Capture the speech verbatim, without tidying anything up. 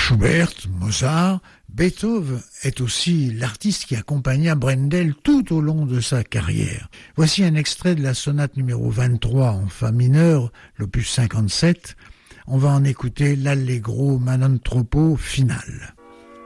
Schubert, Mozart, Beethoven est aussi l'artiste qui accompagna Brendel tout au long de sa carrière. Voici un extrait de la sonate numéro vingt-trois en fa mineur, l'opus cinquante-sept. On va en écouter l'allegro manon troppo final.